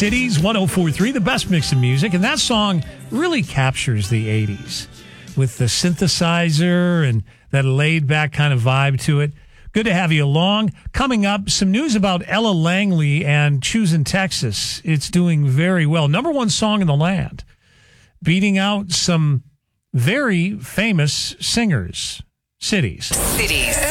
Cities 104.3, the best mix of music. And that song really captures the 80s with the synthesizer and that laid back kind of vibe to it. Good to have you along. Coming up, some news about Ella Langley and Choosing Texas. It's doing very well. #1 song in the land, beating out some very famous singers. Cities.